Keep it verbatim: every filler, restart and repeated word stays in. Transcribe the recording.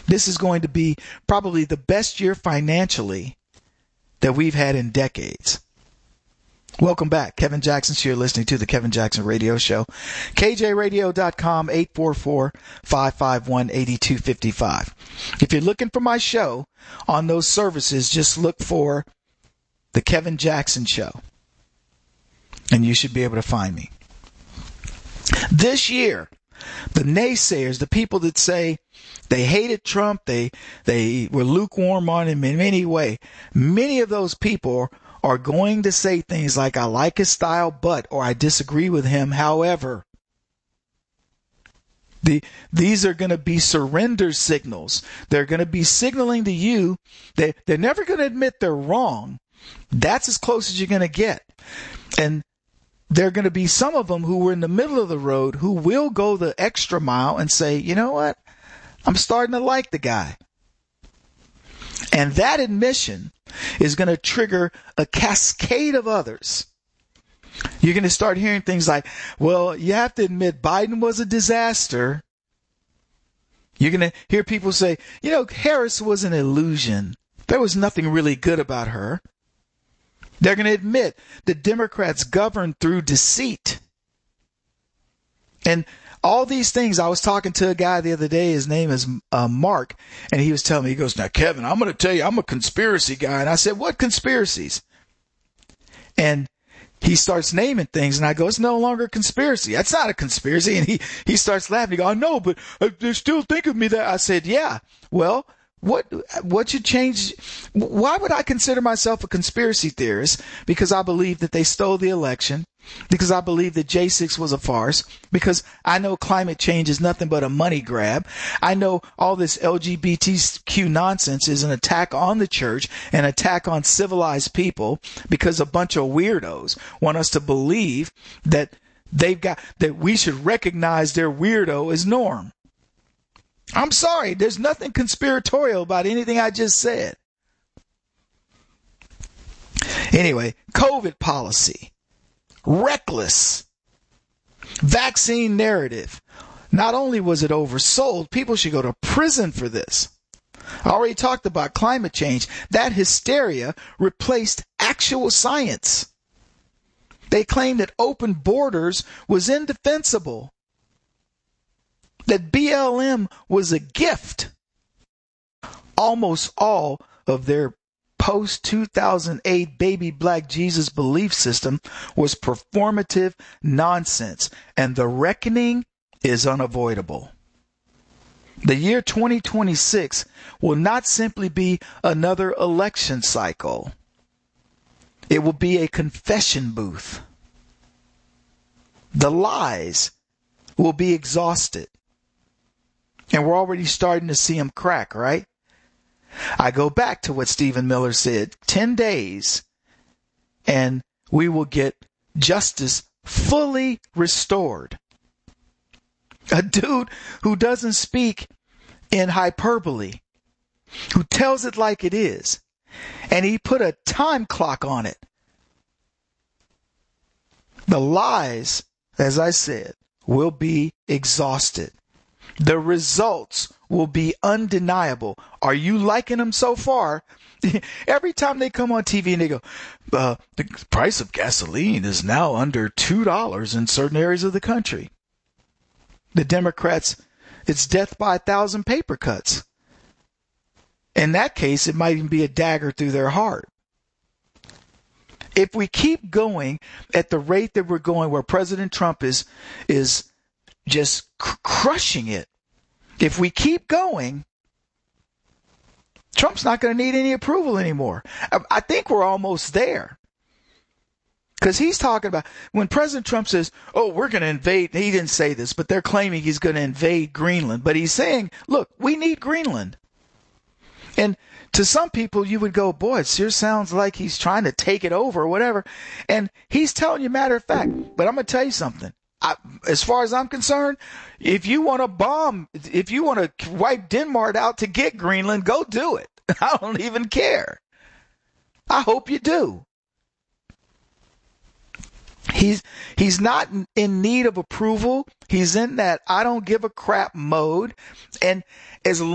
This is going to be probably the best year financially that we've had in decades. Welcome back. Kevin Jackson here, listening to the Kevin Jackson Radio Show. K J radio dot com, eight four four, five five one, eight two five five. If you're looking for my show on those services, just look for the Kevin Jackson Show, and you should be able to find me. This year, the naysayers, the people that say they hated Trump, they they were lukewarm on him in any way, many of those people are going to say things like, I like his style, but, or I disagree with him, however. The, these are going to be surrender signals. They're going to be signaling to you that they're never going to admit they're wrong. That's as close as you're going to get. And there are going to be some of them who were in the middle of the road who will go the extra mile and say, you know what? I'm starting to like the guy. And that admission is going to trigger a cascade of others. You're going to start hearing things like, well, you have to admit Biden was a disaster. You're going to hear people say, you know, Harris was an illusion. There was nothing really good about her. They're going to admit the Democrats governed through deceit. And all these things, I was talking to a guy the other day, his name is uh, Mark, and he was telling me, he goes, now, Kevin, I'm going to tell you, I'm a conspiracy guy. And I said, what conspiracies? And he starts naming things, and I go, it's no longer a conspiracy. That's not a conspiracy. And he, he starts laughing. He goes, I know, but uh, they still think of me that. I said, yeah, well, What what should change? Why would I consider myself a conspiracy theorist? Because I believe that they stole the election. Because I believe that J six was a farce. Because I know climate change is nothing but a money grab. I know all this L G B T Q nonsense is an attack on the church, an attack on civilized people, because a bunch of weirdos want us to believe that they've got, that we should recognize their weirdo as norm. I'm sorry, there's nothing conspiratorial about anything I just said. Anyway, COVID policy, reckless, vaccine narrative. Not only was it oversold, people should go to prison for this. I already talked about climate change. That hysteria replaced actual science. They claimed that open borders was indefensible, that B L M was a gift. Almost all of their post two thousand eight baby black Jesus belief system was performative nonsense, and the reckoning is unavoidable. The year twenty twenty-six will not simply be another election cycle. It will be a confession booth. The lies will be exhausted. And we're already starting to see them crack, right? I go back to what Stephen Miller said, ten days, and we will get justice fully restored. A dude who doesn't speak in hyperbole, who tells it like it is, and he put a time clock on it. The lies, as I said, will be exhausted. The results will be undeniable. Are you liking them so far? Every time they come on T V and they go, uh, the price of gasoline is now under two dollars in certain areas of the country. The Democrats, it's death by a thousand paper cuts. In that case, it might even be a dagger through their heart. If we keep going at the rate that we're going, where President Trump is, is just cr- crushing it. If we keep going, Trump's not going to need any approval anymore. I, I think we're almost there. Because he's talking about, when President Trump says, oh, we're going to invade, he didn't say this, but they're claiming he's going to invade Greenland. But he's saying, look, we need Greenland. And to some people, you would go, boy, it sure sounds like he's trying to take it over or whatever. And he's telling you matter of fact. But I'm going to tell you something. I, as far as I'm concerned, if you want to bomb, if you want to wipe Denmark out to get Greenland, go do it. I don't even care. I hope you do. He's he's not in need of approval. He's in that I don't give a crap mode. And as